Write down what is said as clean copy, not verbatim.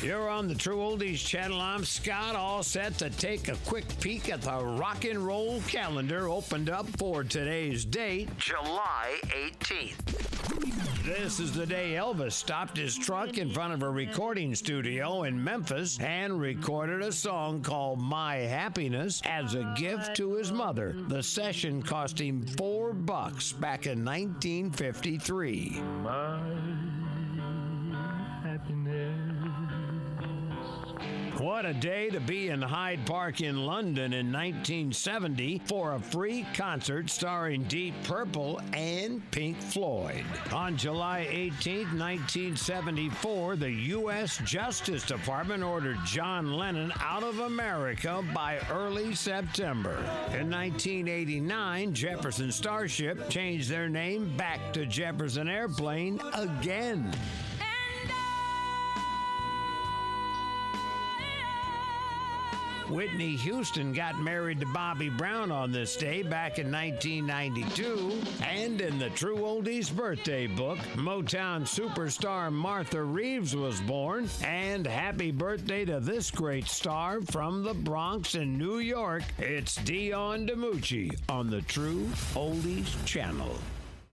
You're on the True Oldies channel. I'm Scott, all set to take a quick peek at the rock and roll calendar opened up for today's date, July 18th. This is the day Elvis stopped his truck in front of a recording studio in Memphis and recorded a song called My Happiness as a gift to his mother. The session cost him $4 back in 1953. My happiness. What a day to be in Hyde Park in London in 1970 for a free concert starring Deep Purple and Pink Floyd. On July 18, 1974, the U.S. Justice Department ordered John Lennon out of America by early September. In 1989, Jefferson Starship changed their name back to Jefferson Airplane again. Whitney Houston got married to Bobby Brown on this day back in 1992. And in the True Oldies birthday book, Motown superstar Martha Reeves was born. And happy birthday to this great star from the Bronx in New York. It's Dion DiMucci on the True Oldies channel.